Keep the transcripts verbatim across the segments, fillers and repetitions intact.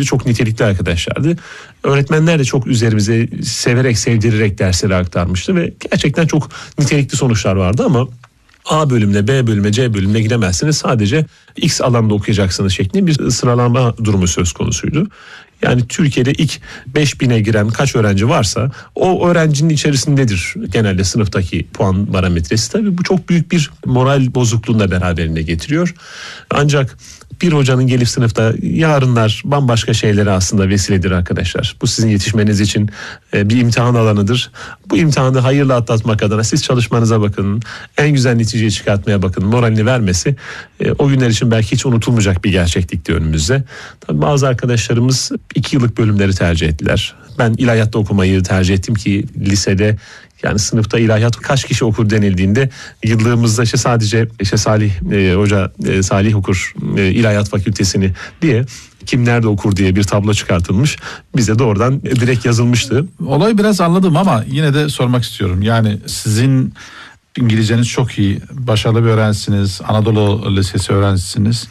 biri çok nitelikli arkadaşlardı. Öğretmenler de çok üzerimize severek, sevdirerek dersleri aktarmıştı ve gerçekten çok nitelikli sonuçlar vardı ama A bölümüne, B bölümüne, C bölümüne giremezsiniz. Sadece X alanda okuyacaksınız şeklinde bir sıralama durumu söz konusuydu. Yani Türkiye'de ilk beş bine giren kaç öğrenci varsa o öğrencinin içerisindedir genelde sınıftaki puan parametresi. Tabii bu çok büyük bir moral bozukluğunu da beraberinde getiriyor. Ancak bir hocanın gelip sınıfta yarınlar bambaşka şeylere aslında vesiledir arkadaşlar. Bu sizin yetişmeniz için bir imtihan alanıdır. Bu imtihanı hayırla atlatmak adına siz çalışmanıza bakın. En güzel neticeyi çıkartmaya bakın. Moralini vermesi o günler için belki hiç unutulmayacak bir gerçeklikti önümüzde. Tabii bazı arkadaşlarımız iki yıllık bölümleri tercih ettiler. Ben ilahiyatta okumayı tercih ettim ki lisede, yani sınıfta ilahiyat kaç kişi okur denildiğinde yıllığımızda işte sadece işte Salih e, Hoca e, Salih okur e, ilahiyat fakültesini diye, kim nerede okur diye bir tablo çıkartılmış. Bize de oradan direkt yazılmıştı. Olayı biraz anladım ama yine de sormak istiyorum. Yani sizin İngilizceniz çok iyi, başarılı bir öğrencisiniz, Anadolu Lisesi öğrencisiniz.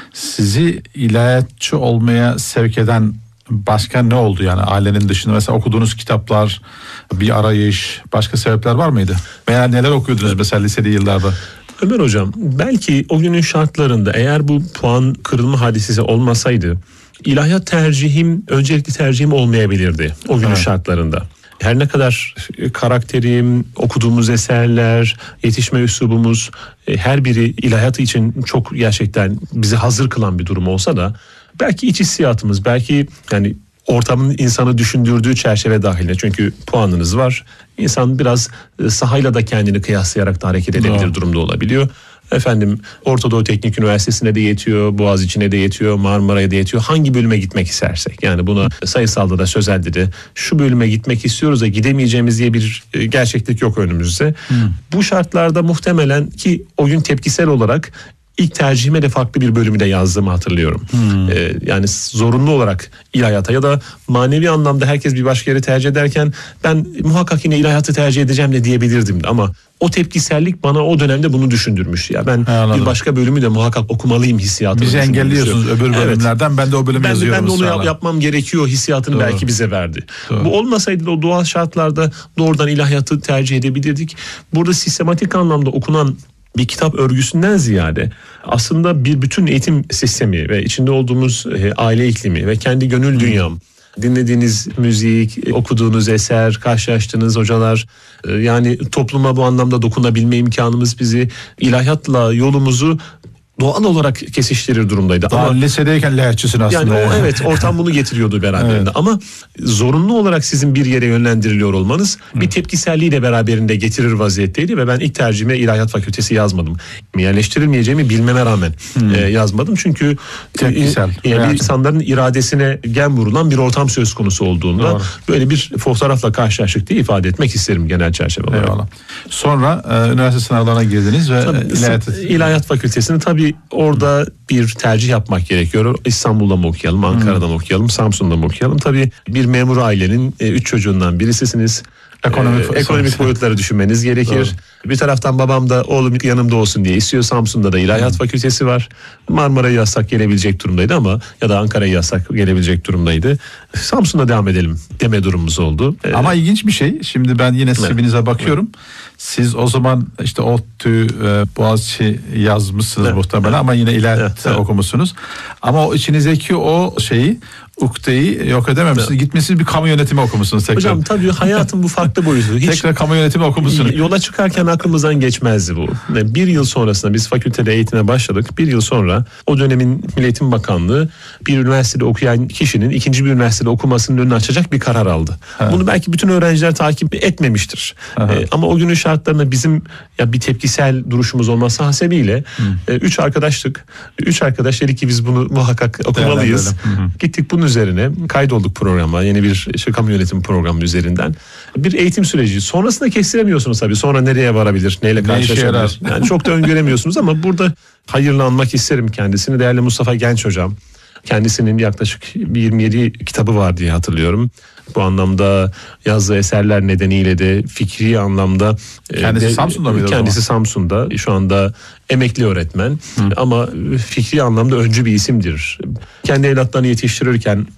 Sizi ilahiyatçı olmaya sevk eden başka ne oldu yani ailenin dışında? Mesela okuduğunuz kitaplar, bir arayış, başka sebepler var mıydı? Veya neler okuyordunuz mesela liseli yıllarda? Ömer Hocam, belki o günün şartlarında eğer bu puan kırılma hadisesi olmasaydı ilahiyat tercihim, öncelikli tercihim olmayabilirdi o günün evet. şartlarında. Her ne kadar karakterim, okuduğumuz eserler, yetişme üslubumuz her biri ilahiyatı için çok gerçekten bizi hazır kılan bir durum olsa da belki iç hissiyatımız, belki yani ortamın insanı düşündürdüğü çerçeve dahilinde, çünkü puanınız var. İnsan biraz sahayla da kendini kıyaslayarak da hareket edebilir Doğru. durumda olabiliyor. Efendim Orta Doğu Teknik Üniversitesi'ne de yetiyor, Boğaziçi'ne de yetiyor, Marmara'ya da yetiyor. Hangi bölüme gitmek istersek, yani buna sayısalda da sözelde de şu bölüme gitmek istiyoruz da gidemeyeceğimiz diye bir gerçeklik yok önümüzde. Hmm. Bu şartlarda muhtemelen ki o gün tepkisel olarak İlk tercihime de farklı bir bölümü de yazdığımı hatırlıyorum. Hmm. Ee, yani zorunlu olarak ilahiyata ya da manevi anlamda herkes bir başka yeri tercih ederken ben muhakkak yine ilahiyatı tercih edeceğim de diyebilirdim. Ama o tepkisellik bana o dönemde bunu düşündürmüş. Ya ben He, bir başka bölümü de muhakkak okumalıyım hissiyatını. Bizi engelliyorsunuz öbür bölümlerden. Evet. Ben de o bölümü ben yazıyorum. De, ben de onu yap, yapmam gerekiyor hissiyatını Doğru. belki bize verdi. Doğru. Bu olmasaydı da o doğal şartlarda doğrudan ilahiyatı tercih edebilirdik. Burada sistematik anlamda okunan bir kitap örgüsünden ziyade aslında bir bütün eğitim sistemi ve içinde olduğumuz e, aile iklimi ve kendi gönül hmm. dünyam, dinlediğiniz müzik, okuduğunuz eser, karşılaştığınız hocalar, e, yani topluma bu anlamda dokunabilme imkanımız bizi ilahiyatla yolumuzu doğal olarak kesiştirir durumdaydı. Daha ama lisedeyken ilahiyatçısın aslında. Yani o, evet ortam bunu getiriyordu beraberinde. Evet. Ama zorunlu olarak sizin bir yere yönlendiriliyor olmanız Hı. bir tepkiselliği de beraberinde getirir vaziyetteydi ve ben ilk tercihime ilahiyat fakültesi yazmadım. Yerleştirilmeyeceğimi bilmeme rağmen e, yazmadım. Çünkü tepkisel. E, e, insanların iradesine gen vurulan bir ortam söz konusu olduğunda Doğru. böyle bir fotoğrafla karşılaştık diye ifade etmek isterim genel çerçeve olarak. Eyvallah. Sonra e, üniversite sınavlarına girdiniz ve tabii, ilahiyat, ilahiyat fakültesini tabii orada bir tercih yapmak gerekiyor. İstanbul'da mı okuyalım, Ankara'da mı okuyalım, Samsun'da mı okuyalım? Tabii bir memur ailenin e, üç çocuğundan birisisiniz. Ekonomik, ee, ekonomik boyutları düşünmeniz gerekir. Doğru. Bir taraftan babam da oğlum yanımda olsun diye istiyor. Samsun'da da ilahiyat hmm. fakültesi var. Marmara'yı yazsak gelebilecek durumdaydı ama ya da Ankara'yı yazsak gelebilecek durumdaydı. Samsun'da devam edelim deme durumumuz oldu. Ee, ama ilginç bir şey. Şimdi ben yine C V'nize bakıyorum. Evet. Siz o zaman işte ODTÜ, e, Boğaziçi yazmışsınız evet. muhtemelen evet. ama yine ilahiyat evet. okumuşsunuz. Ama o içinizdeki o şeyi, ukdeyi yok edememişsiniz. Evet. Gitmişsiniz bir kamu yönetimi okumuşsunuz tekrar. Hocam tabii hayatın bu farklı boyutu. Hiç tekrar kamu yönetimi okumuşsunuz. Yola çıkarken aklımızdan geçmezdi bu. Bir yıl sonrasında biz fakültede eğitime başladık. Bir yıl sonra o dönemin Milli Eğitim Bakanlığı bir üniversitede okuyan kişinin ikinci bir üniversitede okumasının önünü açacak bir karar aldı. Ha. Bunu belki bütün öğrenciler takip etmemiştir. Ee, ama o günün şartlarında bizim ya bir tepkisel duruşumuz olması hasebiyle e, üç arkadaştık. Üç arkadaş dedik ki biz bunu muhakkak okumalıyız. Gittik bunun üzerine kaydolduk programa. Yeni bir işte, kamu yönetimi programı üzerinden. Bir eğitim süreci. Sonrasında kestiremiyorsunuz tabii. Sonra nereye varabilir? Neyle karşılaşabilir? Yani çok da öngöremiyorsunuz ama burada hayırlı anmak isterim kendisini. Değerli Mustafa Genç hocam. Kendisinin yaklaşık yirmi yedi kitabı var diye hatırlıyorum. Bu anlamda yazdığı eserler nedeniyle de fikri anlamda kendisi de, Samsun'da mıydı? Kendisi Samsun'da. Şu anda emekli öğretmen Hı. ama fikri anlamda öncü bir isimdir. Kendi evlatlarını yetiştirirken